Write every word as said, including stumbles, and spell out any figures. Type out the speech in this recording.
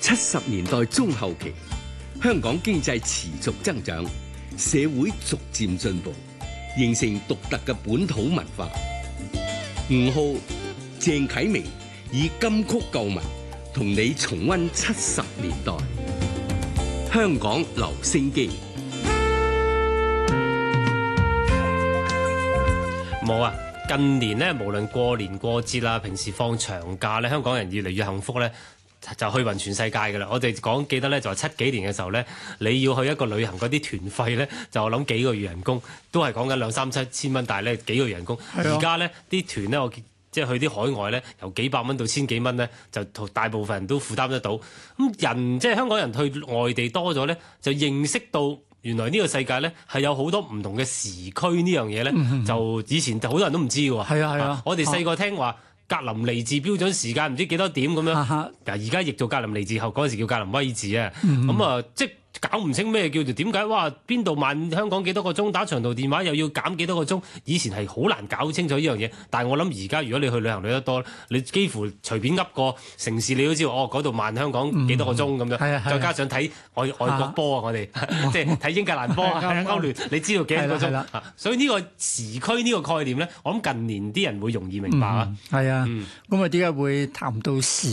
七十年代中後期，香港經濟持續增長，社會逐漸進步，形成獨特嘅本土文化。吳浩、鄭啟明以金曲舊聞同你重溫七十年代香港留聲機。 冇啊！近年咧，無論過年過節啦，平時放長假咧，香港人越嚟越幸福咧，就去勻全世界㗎啦。我哋講記得咧，就係七幾年嘅時候咧，你要去一個旅行嗰啲團費咧，就我諗幾個月人工，都係講緊兩三七千蚊，但係咧幾個月人工。而家咧啲團咧，我即係去啲海外咧，由幾百蚊到千幾蚊咧，就大部分人都負擔得到。咁人即係香港人去外地多咗咧，就認識到。原來呢個世界咧係有好多唔同嘅時區呢樣嘢咧，嗯、就以前好多人都唔知嘅喎。係啊係啊，啊我哋細個聽話格林尼治標準時間唔知幾多點咁樣，嗱而家譯做格林尼治後嗰陣時叫格林威治啊，咁、嗯、啊即搞唔清咩叫做點解？哇！邊度慢香港幾多個鐘打長途電話又要減幾多個鐘？以前係好難搞清楚呢樣嘢。但係我諗而家如果你去旅行旅得多，你幾乎隨便噏個城市你都知道，哦嗰度慢香港幾多個鐘咁樣。嗯、再加上睇外外國波啊，我哋即係睇英格蘭波啊，歐聯，你知道幾多個鐘？所以呢個時區呢個概念咧，我諗近年啲人會容易明白啊。 係啊，咁啊點解會談到時